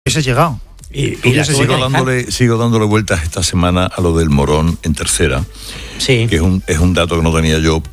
Hubiese llegado. Sigo dándole vueltas esta semana a lo del Morón en tercera, sí, que es un dato que no tenía yo.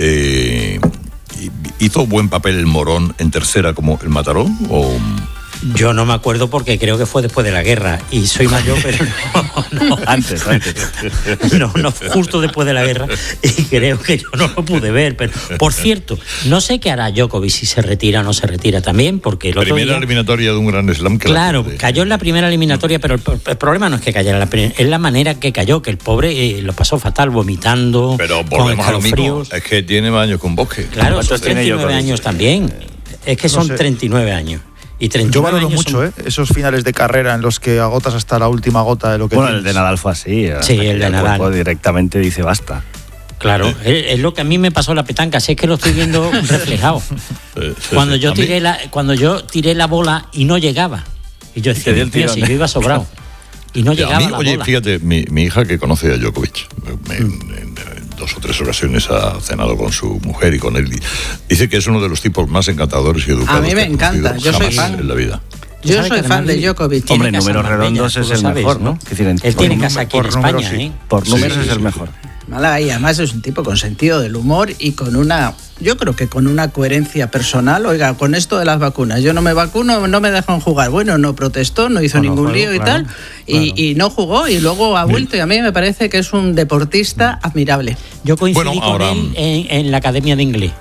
¿Hizo buen papel el Morón en tercera como el Mataró? Yo no me acuerdo porque creo que fue después de la guerra y soy mayor, pero no. Antes. No, justo después de la guerra, y creo que yo no lo pude ver. Pero, por cierto, no sé qué hará Djokovic, si se retira o no se retira también, porque el otro primera eliminatoria de un Grand Slam. Claro, cayó en la primera eliminatoria, pero el problema no es que cayera es la manera que cayó, que el pobre lo pasó fatal, vomitando, pero con escalofríos. Es que tiene más años que un bosque. Claro, son 39 años también. Es que son 39 años. Yo valoro mucho esos finales de carrera en los que agotas hasta la última gota de lo que tienes. El de Nadal fue así. Sí, el de Nadal. Directamente dice basta. Claro, es lo que a mí me pasó en la petanca, si es que lo estoy viendo reflejado. Cuando yo tiré la bola y no llegaba. Y yo decía, Dios, si yo iba sobrado. Y no llegaba la bola. Fíjate, mi hija que conoce a Djokovic, en 2 o 3 ocasiones ha cenado con su mujer y con él. Dice que es uno de los tipos más encantadores y educados. A mí me encanta, yo soy fan en la vida. Yo soy fan de Djokovic. Hombre, en números redondos es el mejor, ¿no? Él tiene casa aquí en España, ¿eh? Por números es el mejor. Y además es un tipo con sentido del humor y con yo creo que con una coherencia personal. Oiga, con esto de las vacunas, yo no me vacuno, no me dejan jugar. Bueno, no protestó, no hizo ningún lío y tal, y no jugó y luego ha vuelto, y a mí me parece que es un deportista admirable. Yo coincidí con él en la Academia de Inglés.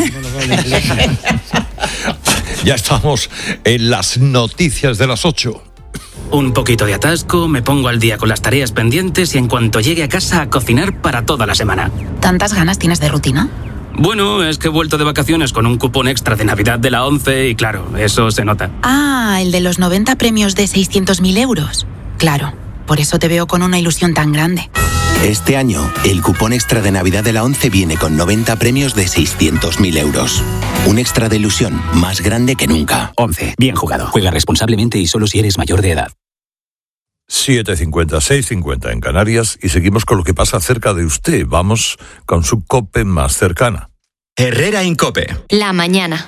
Ya estamos en las noticias de las 8. Un poquito de atasco, me pongo al día con las tareas pendientes y en cuanto llegue a casa a cocinar para toda la semana. ¿Tantas ganas tienes de rutina? Bueno, es que he vuelto de vacaciones con un cupón extra de Navidad de la 11 y claro, eso se nota. Ah, el de los 90 premios de 600.000 euros. Claro, por eso te veo con una ilusión tan grande. Este año, el cupón extra de Navidad de la 11 viene con 90 premios de 600.000 euros. Un extra de ilusión más grande que nunca. 11. Bien jugado. Juega responsablemente y solo si eres mayor de edad. 7:50, 6:50 en Canarias y seguimos con lo que pasa cerca de usted. Vamos con su COPE más cercana. Herrera en COPE. La mañana.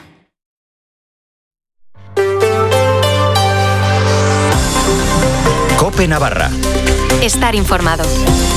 COPE Navarra. Estar informado.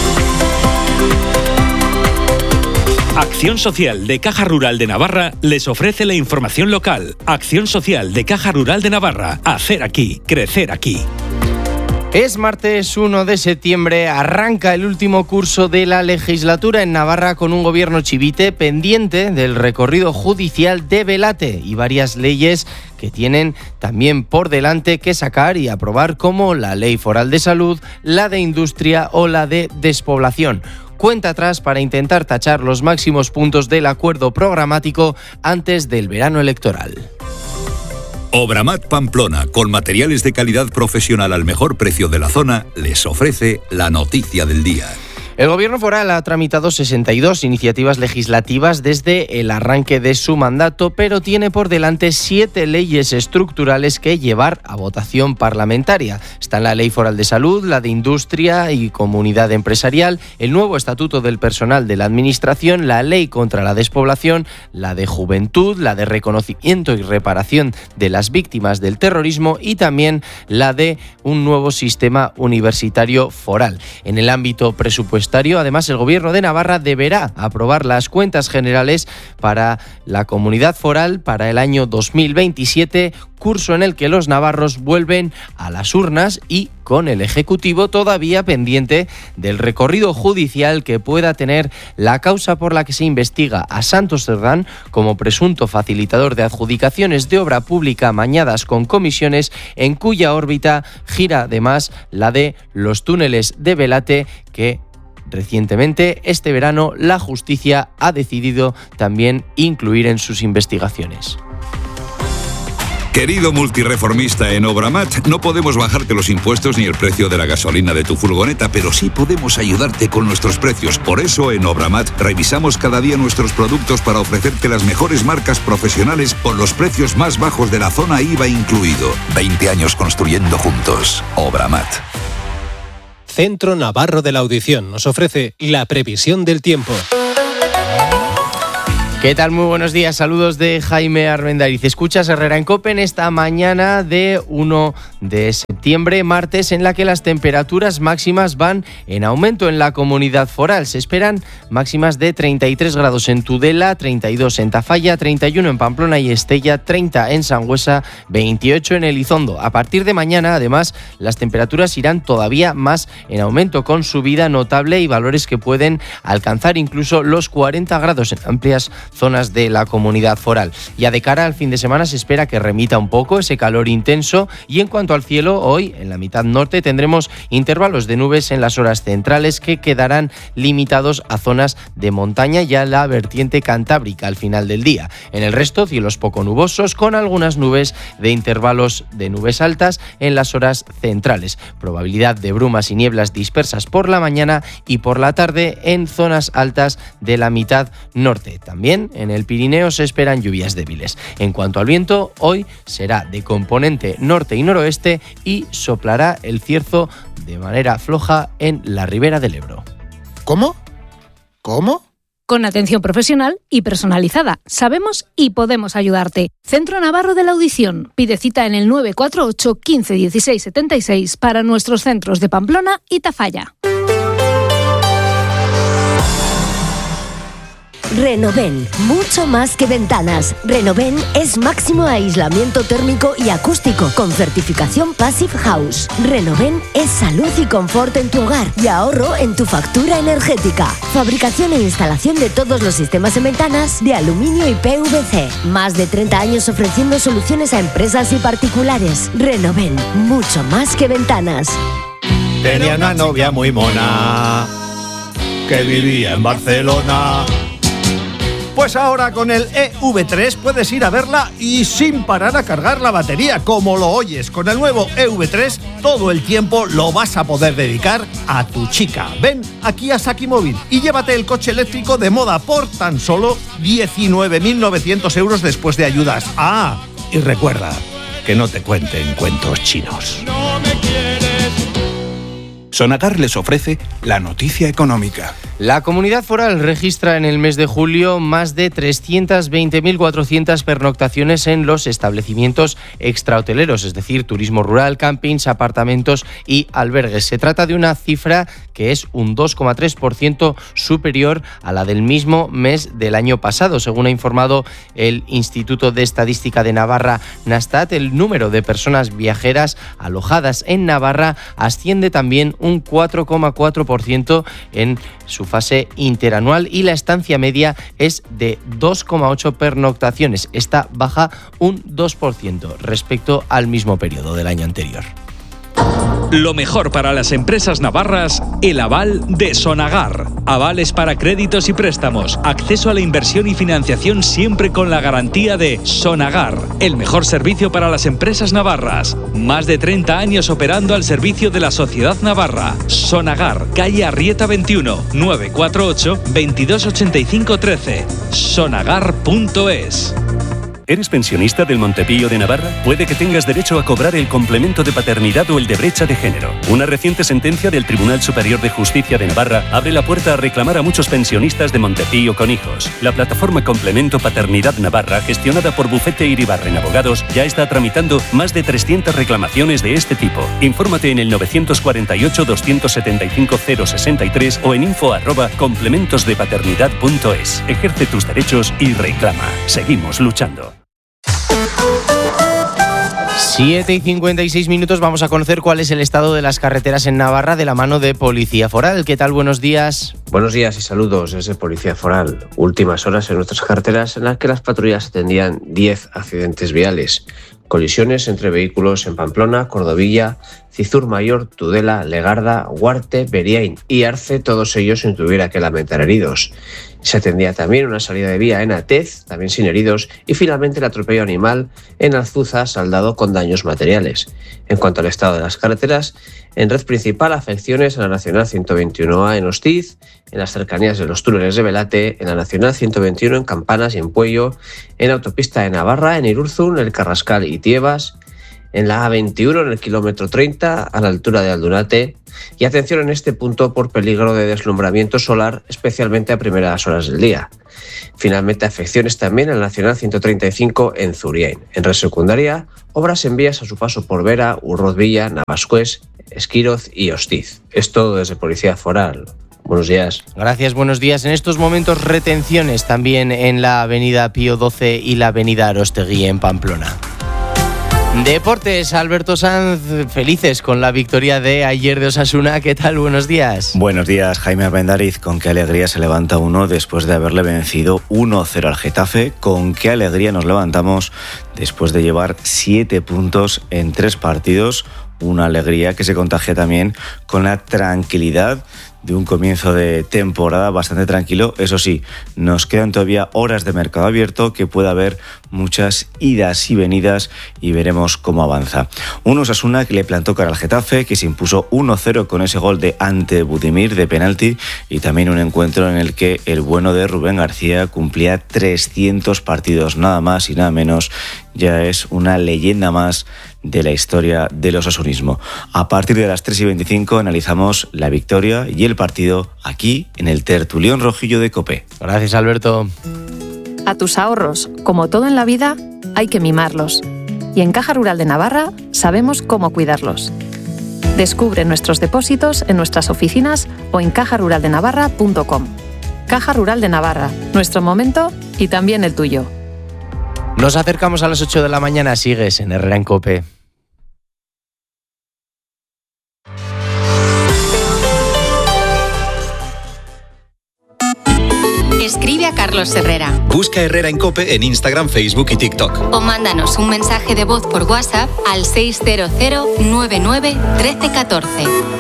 Acción Social de Caja Rural de Navarra les ofrece la información local. Acción Social de Caja Rural de Navarra. Hacer aquí, crecer aquí. Es martes 1 de septiembre, arranca el último curso de la legislatura en Navarra con un gobierno chivite pendiente del recorrido judicial de Belate y varias leyes que tienen también por delante que sacar y aprobar, como la Ley Foral de Salud, la de Industria o la de Despoblación. Cuenta atrás para intentar tachar los máximos puntos del acuerdo programático antes del verano electoral. Obramat Pamplona, con materiales de calidad profesional al mejor precio de la zona, les ofrece la noticia del día. El Gobierno foral ha tramitado 62 iniciativas legislativas desde el arranque de su mandato, pero tiene por delante 7 leyes estructurales que llevar a votación parlamentaria. Están la Ley Foral de Salud, la de Industria y Comunidad Empresarial, el nuevo Estatuto del Personal de la Administración, la Ley contra la Despoblación, la de Juventud, la de Reconocimiento y Reparación de las Víctimas del Terrorismo y también la de un nuevo sistema universitario foral. En el ámbito presupuestario, además, el Gobierno de Navarra deberá aprobar las cuentas generales para la comunidad foral para el año 2027, curso en el que los navarros vuelven a las urnas y con el Ejecutivo todavía pendiente del recorrido judicial que pueda tener la causa por la que se investiga a Santos Cerdán como presunto facilitador de adjudicaciones de obra pública amañadas con comisiones, en cuya órbita gira además la de los túneles de Belate, que recientemente, este verano, la justicia ha decidido también incluir en sus investigaciones. Querido multireformista en Obramat, no podemos bajarte los impuestos ni el precio de la gasolina de tu furgoneta, pero sí podemos ayudarte con nuestros precios. Por eso, en Obramat, revisamos cada día nuestros productos para ofrecerte las mejores marcas profesionales con los precios más bajos de la zona, IVA incluido. 20 años construyendo juntos. Obramat. Centro Navarro de la Audición nos ofrece la previsión del tiempo. ¿Qué tal? Muy buenos días. Saludos de Jaime Armendariz. Escuchas Herrera en COPE en esta mañana de 1 de septiembre, martes, en la que las temperaturas máximas van en aumento en la comunidad foral. Se esperan máximas de 33 grados en Tudela, 32 en Tafalla, 31 en Pamplona y Estella, 30 en Sangüesa, 28 en Elizondo. A partir de mañana, además, las temperaturas irán todavía más en aumento, con subida notable y valores que pueden alcanzar incluso los 40 grados en amplias zonas de la comunidad foral. Ya de cara al fin de semana se espera que remita un poco ese calor intenso, y en cuanto al cielo, hoy en la mitad norte tendremos intervalos de nubes en las horas centrales que quedarán limitados a zonas de montaña y a la vertiente cantábrica al final del día. En el resto, cielos poco nubosos con algunas nubes de intervalos de nubes altas en las horas centrales. Probabilidad de brumas y nieblas dispersas por la mañana y por la tarde en zonas altas de la mitad norte. También en el Pirineo se esperan lluvias débiles. En cuanto al viento, hoy será de componente norte y noroeste y soplará el cierzo de manera floja en la ribera del Ebro. ¿Cómo? Con atención profesional y personalizada. Sabemos y podemos ayudarte. Centro Navarro de la Audición. Pide cita en el 948 15 16 76 para nuestros centros de Pamplona y Tafalla. Renoven, mucho más que ventanas. Renoven es máximo aislamiento térmico y acústico con certificación Passive House. Renoven es salud y confort en tu hogar y ahorro en tu factura energética. Fabricación e instalación de todos los sistemas en ventanas de aluminio y PVC. Más de 30 años ofreciendo soluciones a empresas y particulares. Renoven, mucho más que ventanas. Tenía una novia muy mona que vivía en Barcelona. Pues ahora con el EV3 puedes ir a verla y sin parar a cargar la batería, como lo oyes. Con el nuevo EV3 todo el tiempo lo vas a poder dedicar a tu chica. Ven aquí a Saki Móvil y llévate el coche eléctrico de moda por tan solo 19.900 euros después de ayudas. Ah, y recuerda que no te cuenten cuentos chinos. Sonagar les ofrece la noticia económica. La comunidad foral registra en el mes de julio más de 320.400 pernoctaciones en los establecimientos extrahoteleros, es decir, turismo rural, campings, apartamentos y albergues. Se trata de una cifra que es un 2,3% superior a la del mismo mes del año pasado. Según ha informado el Instituto de Estadística de Navarra, Nastat, el número de personas viajeras alojadas en Navarra asciende también un 4,4% en su fase interanual y la estancia media es de 2,8 pernoctaciones. Esta baja un 2% respecto al mismo periodo del año anterior. Lo mejor para las empresas navarras, el aval de Sonagar. Avales para créditos y préstamos, acceso a la inversión y financiación siempre con la garantía de Sonagar. El mejor servicio para las empresas navarras. Más de 30 años operando al servicio de la sociedad navarra. Sonagar, calle Arrieta 21, 948 2285 13. Sonagar.es. ¿Eres pensionista del Montepío de Navarra? Puede que tengas derecho a cobrar el complemento de paternidad o el de brecha de género. Una reciente sentencia del Tribunal Superior de Justicia de Navarra abre la puerta a reclamar a muchos pensionistas de Montepío con hijos. La plataforma Complemento Paternidad Navarra, gestionada por Bufete Iribarren Abogados, ya está tramitando más de 300 reclamaciones de este tipo. Infórmate en el 948-275-063 o en info@complementosdepaternidad.es. Ejerce tus derechos y reclama. Seguimos luchando. 7:56, vamos a conocer cuál es el estado de las carreteras en Navarra de la mano de Policía Foral. ¿Qué tal? Buenos días. Buenos días y saludos desde Policía Foral. Últimas horas en nuestras carreteras en las que las patrullas atendían 10 accidentes viales. Colisiones entre vehículos en Pamplona, Cordovilla, Cizur Mayor, Tudela, Legarda, Huarte, Beriain y Arce, todos ellos sin tuviera que lamentar heridos. Se atendía también una salida de vía en Atez, también sin heridos, y finalmente el atropello animal en Alzuza, saldado con daños materiales. En cuanto al estado de las carreteras, en red principal afecciones en la Nacional 121A en Hostiz, en las cercanías de los túneles de Velate, en la Nacional 121 en Campanas y en Puello, en autopista de Navarra, en Irurzun, El Carrascal y Tiebas, en la A21 en el kilómetro 30 a la altura de Aldunate, Y atención en este punto por peligro de deslumbramiento solar, especialmente a primeras horas del día. Finalmente, afecciones también en la Nacional 135 en Zuriain. En red secundaria, obras en vías a su paso por Vera, Urroz-Villa, Navascués, Esquiroz y Hostiz. Es todo desde Policía Foral. Buenos días. Gracias, buenos días. En estos momentos, retenciones también en la avenida Pío XII y la avenida Arostegui en Pamplona. Deportes, Alberto Sanz, felices con la victoria de ayer de Osasuna. ¿Qué tal? Buenos días. Buenos días, Jaime Armendariz. Con qué alegría se levanta uno después de haberle vencido 1-0 al Getafe. Con qué alegría nos levantamos después de llevar 7 puntos en 3 partidos. Una alegría que se contagia también con la tranquilidad de un comienzo de temporada bastante tranquilo. Eso sí, nos quedan todavía horas de mercado abierto, que puede haber muchas idas y venidas y veremos cómo avanza. Un Osasuna que le plantó cara al Getafe, que se impuso 1-0 con ese gol de Ante Budimir de penalti, y también un encuentro en el que el bueno de Rubén García cumplía 300 partidos, nada más y nada menos. Ya es una leyenda más de la historia del osasunismo. A partir de las 3:25 analizamos la victoria y el partido aquí en el Tertulión Rojillo de COPE. Gracias, Alberto. A tus ahorros, como todo en la vida, hay que mimarlos. Y en Caja Rural de Navarra sabemos cómo cuidarlos. Descubre nuestros depósitos en nuestras oficinas o en cajaruraldenavarra.com. Caja Rural de Navarra, nuestro momento y también el tuyo. Nos acercamos a las 8 de la mañana, sigues en Herrera en COPE. Escribe a Carlos Herrera. Busca Herrera en COPE en Instagram, Facebook y TikTok. O mándanos un mensaje de voz por WhatsApp al 600 99 1314.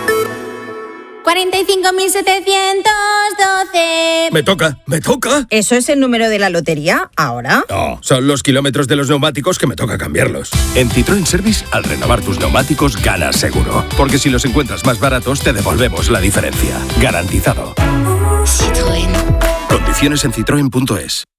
45.712. Me toca. ¿Eso es el número de la lotería ahora? No, son los kilómetros de los neumáticos que me toca cambiarlos. En Citroën Service, al renovar tus neumáticos, ganas seguro. Porque si los encuentras más baratos, te devolvemos la diferencia. Garantizado. Citroën. Condiciones en citroen.es.